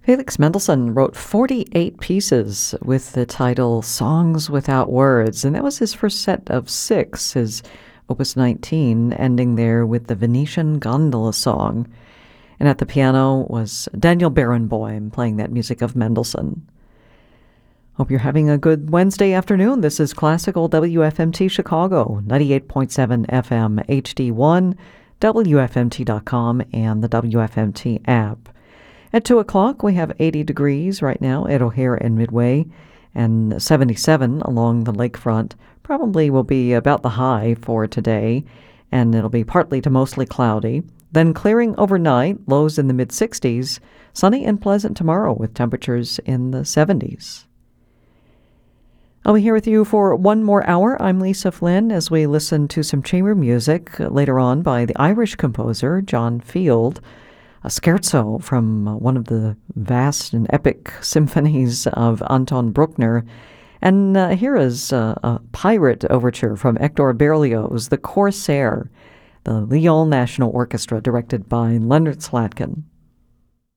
Felix Mendelssohn wrote 48 pieces with the title Songs Without Words, and that was his first set of 6, his Opus 19, ending there with the Venetian Gondola Song. And at the piano was Daniel Barenboim playing that music of Mendelssohn. Hope you're having a good Wednesday afternoon. This is Classical WFMT Chicago, 98.7 FM HD1, WFMT.com, and the WFMT app. At 2 o'clock, we have 80 degrees right now at O'Hare and Midway, and 77 along the lakefront. Probably will be about the high for today, and it'll be partly to mostly cloudy. Then clearing overnight, lows in the mid-60s, sunny and pleasant tomorrow with temperatures in the 70s. I'll be here with you for one more hour. I'm Lisa Flynn as we listen to some chamber music later on by the Irish composer John Field, a scherzo from one of the vast and epic symphonies of Anton Bruckner. And here is a pirate overture from Hector Berlioz, The Corsair, the Lyon National Orchestra, directed by Leonard Slatkin.